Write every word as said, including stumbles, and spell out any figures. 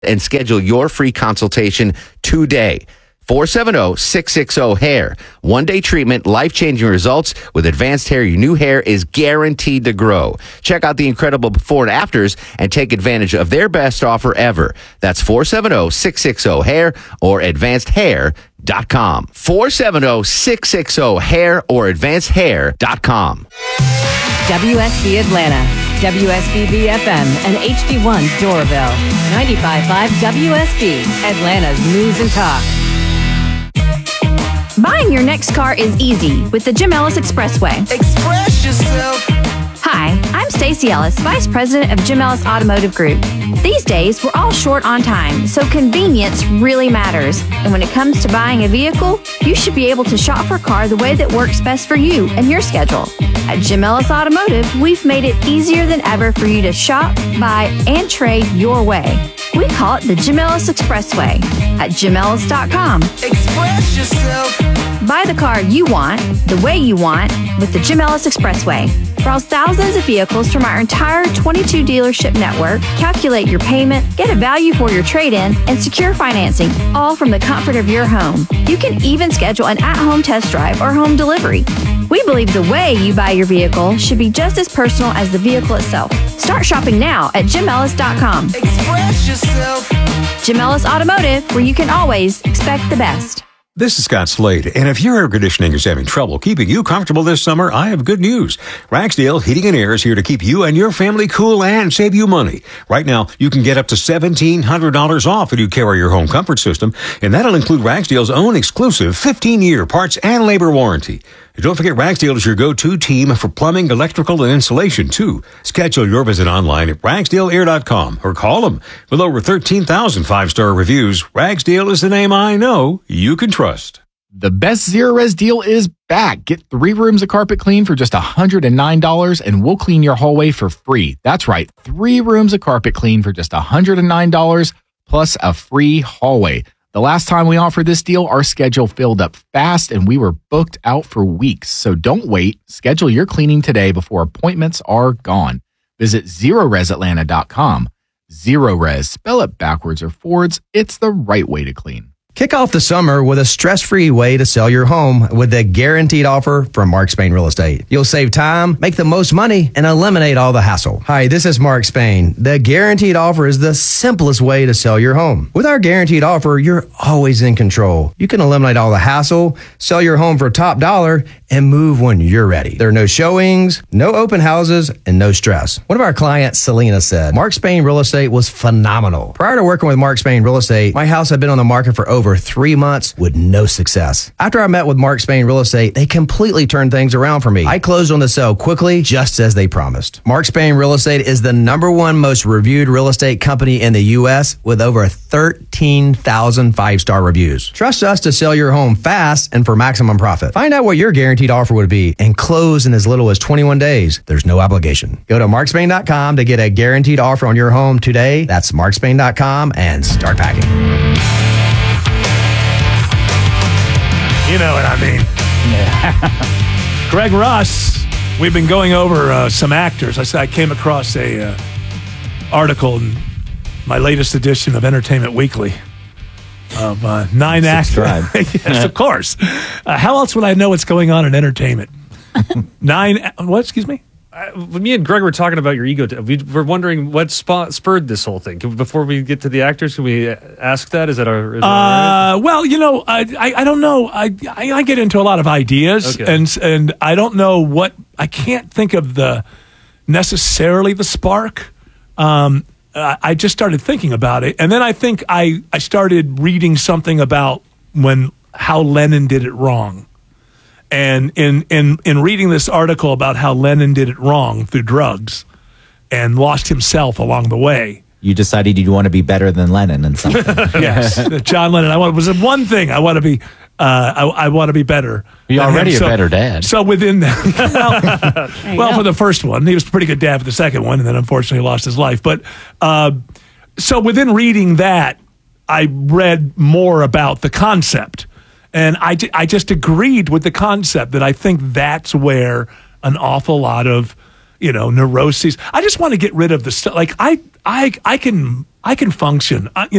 and schedule your free consultation today. four seven zero, six six zero, hair. One-day treatment, life-changing results. With Advanced Hair, your new hair is guaranteed to grow. Check out the incredible before and afters and take advantage of their best offer ever. That's four seven zero, six six zero, hair or advanced hair dot com. four seven zero, six six zero, hair or advanced hair dot com. W S B Atlanta, W S B B F M, and H D one Doraville. ninety-five point five W S B, Atlanta's News and Talk. Buying your next car is easy with the Jim Ellis Expressway. Express yourself. Hi, I'm Stacey Ellis, Vice President of Jim Ellis Automotive Group. These days, we're all short on time, so convenience really matters. And when it comes to buying a vehicle, you should be able to shop for a car the way that works best for you and your schedule. At Jim Ellis Automotive, we've made it easier than ever for you to shop, buy, and trade your way. We call it the Jim Ellis Expressway at jim ellis dot com. Express yourself. Buy the car you want, the way you want, with the Jim Ellis Expressway. Browse thousands of vehicles from our entire twenty-two dealership network, calculate your payment, get a value for your trade-in, and secure financing, all from the comfort of your home. You can even schedule an at-home test drive or home delivery. We believe the way you buy your vehicle should be just as personal as the vehicle itself. Start shopping now at jim ellis dot com. Express yourself. Jim Ellis Automotive, where you can always expect the best. This is Scott Slade, and if your air conditioning is having trouble keeping you comfortable this summer, I have good news. Ragsdale Heating and Air is here to keep you and your family cool and save you money. Right now, you can get up to seventeen hundred dollars off if you carry your home comfort system, and that'll include Ragsdale's own exclusive fifteen-year parts and labor warranty. And don't forget, Ragsdale is your go-to team for plumbing, electrical, and insulation, too. Schedule your visit online at ragsdale air dot com or call them. With over thirteen thousand five-star reviews, Ragsdale is the name I know you can trust. The best Zero Res deal is back. Get three rooms of carpet clean for just one hundred nine dollars, and we'll clean your hallway for free. That's right, three rooms of carpet clean for just one hundred nine dollars plus a free hallway. The last time we offered this deal, our schedule filled up fast and we were booked out for weeks. So don't wait. Schedule your cleaning today before appointments are gone. Visit zero res atlanta dot com. Zero Res, spell it backwards or forwards. It's the right way to clean. Kick off the summer with a stress-free way to sell your home with the guaranteed offer from Mark Spain Real Estate. You'll save time, make the most money, and eliminate all the hassle. Hi, this is Mark Spain. The guaranteed offer is the simplest way to sell your home. With our guaranteed offer, you're always in control. You can eliminate all the hassle, sell your home for top dollar, and move when you're ready. There are no showings, no open houses, and no stress. One of our clients, Selena, said, Mark Spain Real Estate was phenomenal. Prior to working with Mark Spain Real Estate, my house had been on the market for over three months with no success. After I met with Mark Spain Real Estate, they completely turned things around for me. I closed on the sale quickly, just as they promised. Mark Spain Real Estate is the number one most reviewed real estate company in the U S with over thirteen thousand five-star reviews. Trust us to sell your home fast and for maximum profit. Find out what your guaranteed offer would be and close in as little as twenty-one days. There's no obligation. Go to mark spain dot com to get a guaranteed offer on your home today. That's mark spain dot com and start packing. You know what I mean. Yeah. Greg Russ, we've been going over uh, some actors. I said I came across a uh, article in my latest edition of Entertainment Weekly of uh, nine actors. Yes, of course. Uh, how else would I know what's going on in entertainment? nine, what, excuse me? Uh, me and Greg were talking about your ego. We were wondering what sp- spurred this whole thing. Can, before we get to the actors, can we ask that? Is that our? Is that uh, right? Well, you know, I, I I don't know. I, I I get into a lot of ideas, okay. and and I don't know what I can't think of the necessarily the spark. Um, I, I just started thinking about it, and then I think I I started reading something about when how Lennon did it wrong. And in, in, in reading this article about how Lennon did it wrong through drugs and lost himself along the way. You decided you want to be better than Lennon and something. Yes, John Lennon. I want was one thing. I want to be. Uh, I, I want to be better. You're already so, a better dad. So within that, well, well for the first one, he was a pretty good dad for the second one, and then unfortunately lost his life. But uh, so within reading that, I read more about the concept. And I, I just agreed with the concept that I think that's where an awful lot of, you know, neuroses. I just want to get rid of the stuff. Like I I I can I can function. I, you